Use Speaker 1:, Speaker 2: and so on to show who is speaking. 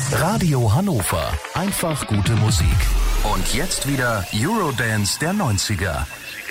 Speaker 1: Radio Hannover. Einfach gute Musik. Und jetzt wieder Eurodance der 90er.